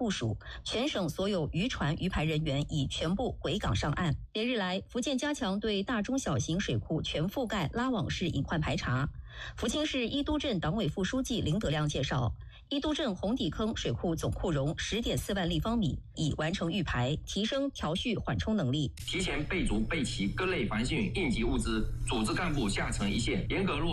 部署，全省所有渔船渔排人员已全部回港上岸。连日来，福建加强对大中小型水库全覆盖拉网式隐患排查。福清市伊都镇党委副书记林德亮介绍，伊都镇红底坑水库总库容10.4万立方米，已完成预排，提升调蓄缓冲能力。 提前备足备齐各类防汛应急物资，组织干部下沉一线，严格落